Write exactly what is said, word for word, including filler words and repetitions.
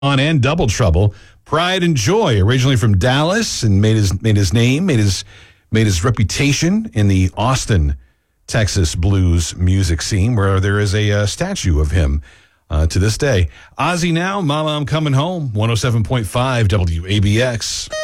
on and Double Trouble. Pride and Joy, originally from Dallas, and made his made his name, made his made his reputation in the Austin, Texas blues music scene, where there is a uh, statue of him uh, to this day. Ozzy now, Mama, I'm Coming Home, one oh seven point five W A B X.